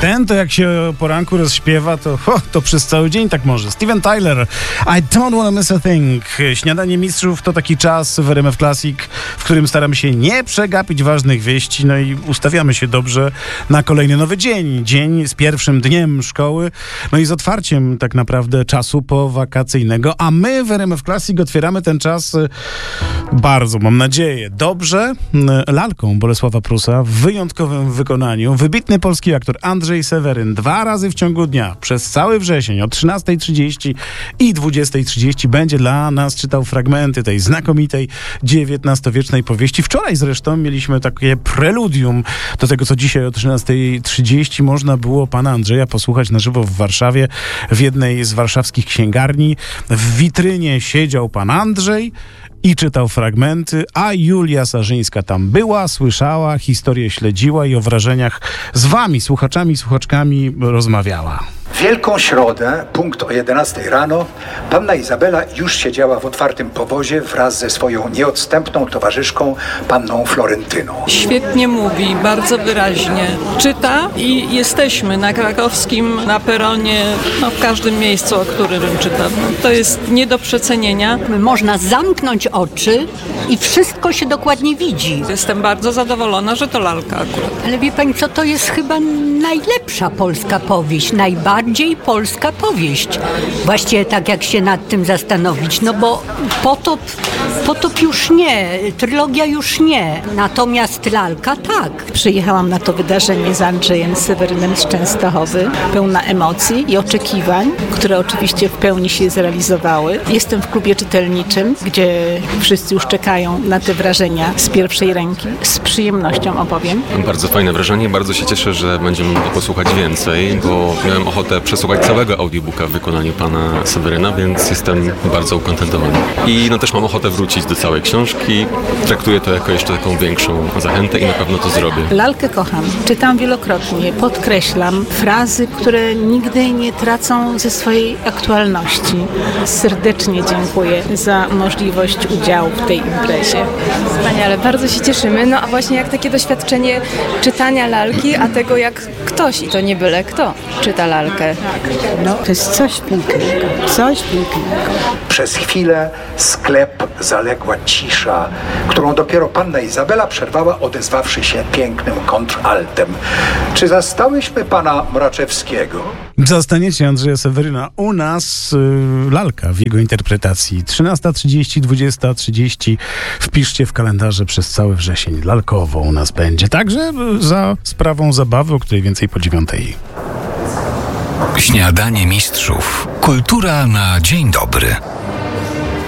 Ten to jak się o poranku rozśpiewa, to przez cały dzień tak może. Steven Tyler, I don't wanna miss a thing. Śniadanie Mistrzów to taki czas w RMF Classic, w którym staramy się nie przegapić ważnych wieści, no i ustawiamy się dobrze na kolejny nowy dzień. Dzień z pierwszym dniem szkoły, no i z otwarciem tak naprawdę czasu powakacyjnego, a my w RMF Classic otwieramy ten czas bardzo, mam nadzieję, dobrze, lalką Bolesława Prusa w wyjątkowym wykonaniu. Wybitny polski aktor Andrzej Seweryn 2 razy w ciągu dnia, przez cały wrzesień o 13:30 i 20:30 będzie dla nas czytał fragmenty tej znakomitej XIX-wiecznej powieści. Wczoraj zresztą mieliśmy takie preludium do tego, co dzisiaj o 13:30 można było pana Andrzeja posłuchać na żywo w Warszawie, w jednej z warszawskich księgarni. W witrynie siedział pan Andrzej i czytał fragmenty, a Julia Sarzyńska tam była, słyszała, historię śledziła i o wrażeniach z wami, słuchaczami i słuchaczkami rozmawiała. W Wielką Środę, punkt o 11 rano, panna Izabela już siedziała w otwartym powozie wraz ze swoją nieodstępną towarzyszką, panną Florentyną. Świetnie mówi, bardzo wyraźnie czyta i jesteśmy na Krakowskim, na peronie, w każdym miejscu, o którym czyta. To jest nie do przecenienia. Można zamknąć oczy i wszystko się dokładnie widzi. Jestem bardzo zadowolona, że to lalka akurat. Ale wie pani co, to jest chyba najlepsza polska powieść, najbardziej polska powieść. Właściwie tak jak się nad tym zastanowić, no bo Potop już nie, trylogia już nie, natomiast lalka tak. Przyjechałam na to wydarzenie z Andrzejem Sewerynem z Częstochowy, pełna emocji i oczekiwań, które oczywiście w pełni się zrealizowały. Jestem w klubie czytelniczym, gdzie wszyscy już czekają na te wrażenia z pierwszej ręki. Z przyjemnością opowiem. Bardzo fajne wrażenie, bardzo się cieszę, że będziemy mogli posłuchać więcej, bo miałem ochotę przesłuchać całego audiobooka w wykonaniu pana Seweryna, więc jestem bardzo ukontentowany. I też mam ochotę wrócić do całej książki. Traktuję to jako jeszcze taką większą zachętę i na pewno to zrobię. Lalkę kocham. Czytam wielokrotnie, podkreślam frazy, które nigdy nie tracą ze swojej aktualności. Serdecznie dziękuję za możliwość udziału w tej imprezie. Wspaniale, bardzo się cieszymy. A właśnie jak takie doświadczenie czytania lalki, a tego jak ktoś, i to nie byle kto, czyta lalkę. To jest coś pięknego, coś pięknego. Przez chwilę sklep zaległa cisza, którą dopiero panna Izabela przerwała, odezwawszy się pięknym kontraltem. Czy zastałyśmy pana Mraczewskiego? Zastaniecie Andrzeja Seweryna u nas, lalka w jego interpretacji. 13:30, 20:30. Wpiszcie w kalendarze przez cały wrzesień. Lalkowo u nas będzie. Także za sprawą zabawy, o której więcej po 9:00. Śniadanie Mistrzów. Kultura na dzień dobry.